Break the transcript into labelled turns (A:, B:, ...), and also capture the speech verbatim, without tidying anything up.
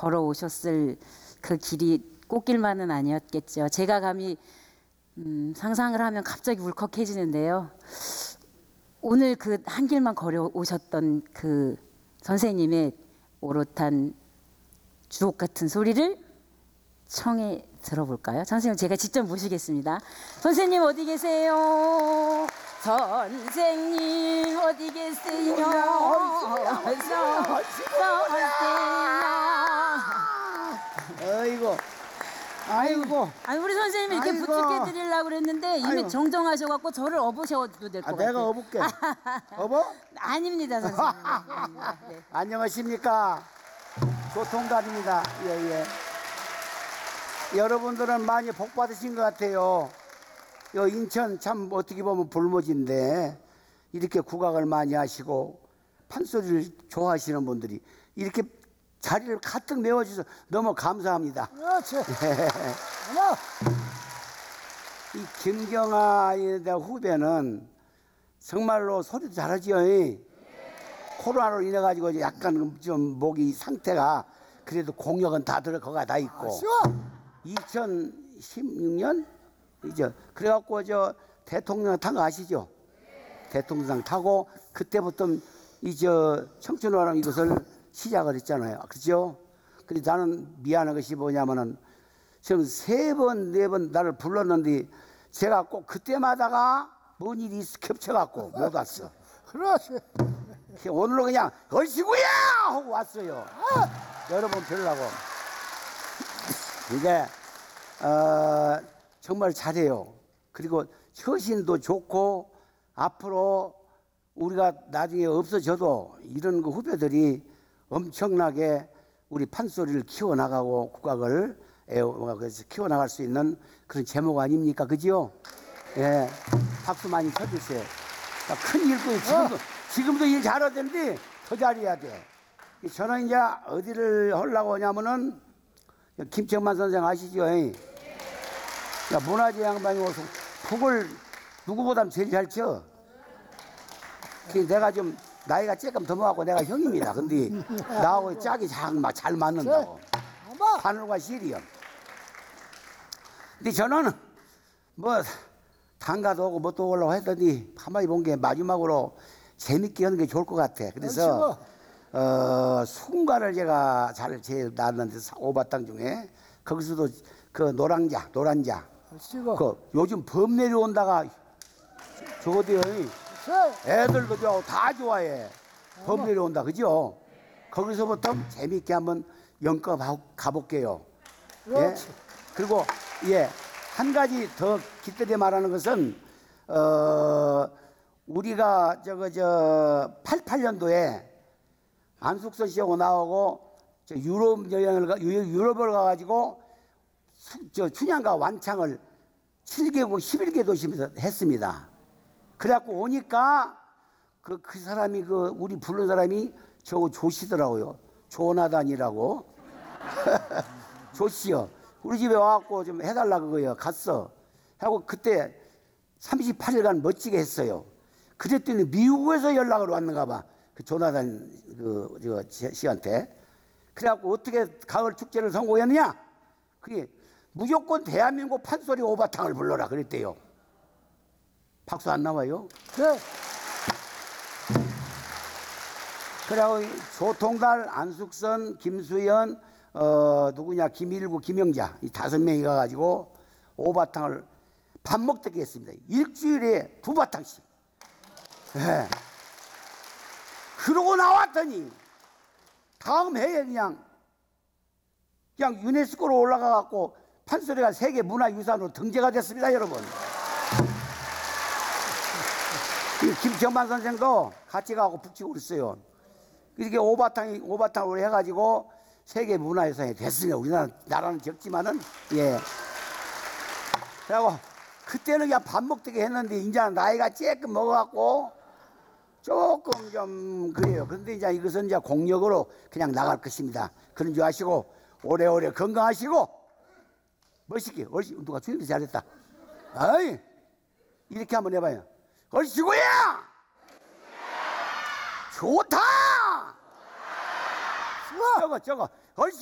A: 걸어오셨을 그 길이 꽃길만은 아니었겠죠. 제가 감히 음, 상상을 하면 갑자기 울컥해지는데요. 오늘 그 한 길만 걸어오셨던 그 선생님의 오롯한 주옥 같은 소리를 청해 들어볼까요? 선생님 제가 직접 모시겠습니다. 선생님 어디 계세요? 선생님 어디 계세요?
B: 아이고, 아이고.
A: 아니 우리 선생님 이렇게
B: 아이고.
A: 부축해 드리려고 그랬는데 이미
B: 아이고.
A: 정정하셔갖고 저를 업으셔도 될 것
B: 아,
A: 같아요.
B: 내가 업을게. 업어?
A: 아닙니다 선생님. 네.
B: 안녕하십니까. 교통단입니다. 예, 예. 여러분들은 많이 복 받으신 것 같아요. 요 인천 참 어떻게 보면 불모지인데 이렇게 국악을 많이 하시고 판소리를 좋아하시는 분들이 이렇게 자리를 가득 메워주셔서 너무 감사합니다.
C: 그렇지.
B: 이 김경아에 대한 후배는 정말로 소리도 잘하지요. 코로나로 인해 가지고 약간 좀 목이 상태가 그래도 공역은 다 들어가 다 있고. 이천십육 년 이제 그래갖고 저 대통령 탄 거 아시죠? 대통령상 타고 그때부터 이제 청춘호랑 이것을 시작을 했잖아요. 그렇죠? 근데 나는 미안한 것이 뭐냐면은 지금 세 번, 네 번 나를 불렀는데 제가 꼭 그때마다가 뭔 일이 겹쳐갖고 못 왔어.
C: 그렇지.
B: 오늘은 그냥 얼씨구야 하고 왔어요. 여러분 뵈려고. 이게 어, 정말 잘해요. 그리고 처신도 좋고 앞으로 우리가 나중에 없어져도 이런 그 후배들이 엄청나게 우리 판소리를 키워나가고 국악을 키워나갈 수 있는 그런 제목 아닙니까? 그죠? 예. 박수 많이 쳐주세요. 큰 일꾼이 지금도, 지금도 일 잘하던데 더 잘해야 돼. 저는 이제 어디를 하려고 하냐면은 김청만 선생 아시죠? 문화재 양반이 와서 북을 누구보다 제일 잘 쳐. 내가 좀 나이가 조금 더 먹었고 내가 형입니다. 근데 나하고 짝이 잘, 잘 맞는다고. 하늘과 실이요. 근데 저는 뭐 단가도 오고 뭣도 오려고 했더니 가만히 본 게 마지막으로 재밌게 하는 게 좋을 것 같아. 그래서 어, 순가를 제가 잘 제일 나왔는데 오바땅 중에 거기서도 그 노랑자, 노란자. 그 요즘 범 내려온다가 저거도요. 애들도 좋아하고 다 좋아해. 범 내려온다, 그죠? 거기서부터 재미있게 한번 연껏 가볼게요. 예? 그리고 예, 한 가지 더 깃들여 말하는 것은 어, 우리가 저거 저 팔십팔 년도에 안숙선 씨하고 나오고 저 유럽 여행을 가, 유럽을 가가지고 저 춘향가 완창을 칠 개국 십일 개 도시에서 했습니다. 그래갖고 오니까 그, 그 사람이 그 우리 부른 사람이 저 조씨더라고요. 조나단이라고. 조씨요. 우리 집에 와갖고 좀 해달라 그거요. 갔어. 하고 그때 삼십팔 일간 멋지게 했어요. 그랬더니 미국에서 연락을 왔는가 봐. 그 조나단 그, 저, 씨한테. 그래갖고 어떻게 가을 축제를 선고했느냐? 그게 무조건 대한민국 판소리 오바탕을 불러라 그랬대요. 박수 안 나와요?
C: 네.
B: 그리고 조통달, 안숙선, 김수연, 어, 누구냐, 김일구, 김영자 이 다섯 명이 가가지고 오바탕을 밥 먹듯이 했습니다. 일주일에 두 바탕씩. 네. 그러고 나왔더니 다음 해에 그냥 그냥 유네스코로 올라가갖고 판소리가 세계 문화유산으로 등재가 됐습니다, 여러분. 김정만 선생도 같이 가고 북치고 그랬어요. 이렇게 오바탕이 오바탕으로 해가지고 세계 문화유산이 됐습니다. 우리나라 나라는 적지만은 예. 그리고 그때는 그냥 밥 먹듯이 했는데 이제 나이가 조금 먹어갖고 조금 좀 그래요. 그런데 이제 이것은 이제 공력으로 그냥 나갈 것입니다. 그런 줄 아시고 오래오래 건강하시고 멋있게 얼씨 누가 주인도 잘했다. 아이 이렇게 한번 해봐요. 얼씨구야 좋다. 저거 저거 얼씨.